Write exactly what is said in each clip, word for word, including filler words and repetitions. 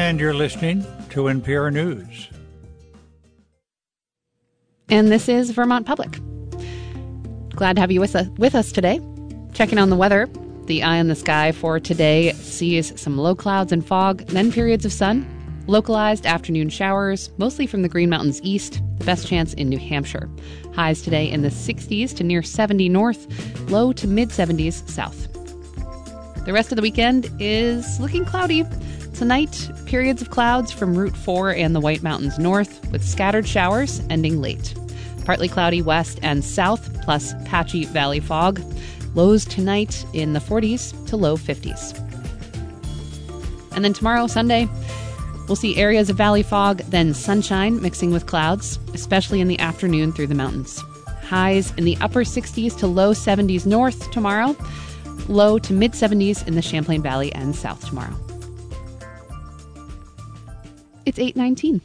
And you're listening to N P R News. And this is Vermont Public. Glad to have you with us, with us today. Checking on the weather. The eye on the sky for today sees some low clouds and fog, then periods of sun. Localized afternoon showers, mostly from the Green Mountains east, the best chance in New Hampshire. Highs today in the sixties to near seventy north, low to mid-seventies south. The rest of the weekend is looking cloudy. Tonight, periods of clouds from Route four and the White Mountains north, with scattered showers ending late. Partly cloudy west and south, plus patchy valley fog. Lows tonight in the forties to low fifties. And then tomorrow, Sunday, we'll see areas of valley fog, then sunshine mixing with clouds, especially in the afternoon through the mountains. Highs in the upper sixties to low seventies north tomorrow. Low to mid-seventies in the Champlain Valley and south tomorrow. It's eight nineteen.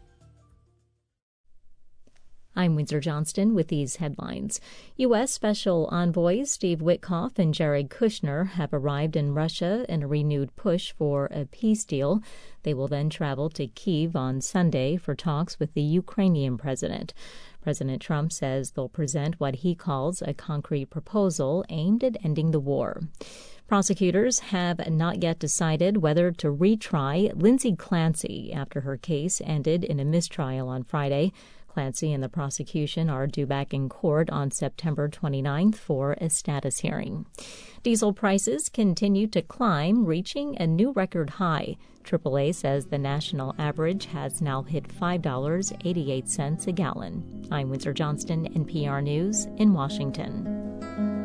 I'm Windsor Johnston with these headlines. U S. Special Envoys Steve Witkoff and Jared Kushner have arrived in Russia in a renewed push for a peace deal. They will then travel to Kyiv on Sunday for talks with the Ukrainian president. President Trump says they'll present what he calls a concrete proposal aimed at ending the war. Prosecutors have not yet decided whether to retry Lindsay Clancy after her case ended in a mistrial on Friday. Clancy and the prosecution are due back in court on September twenty-ninth for a status hearing. Diesel prices continue to climb, reaching a new record high. triple A says the national average has now hit five dollars and eighty-eight cents a gallon. I'm Windsor Johnston, N P R News in Washington.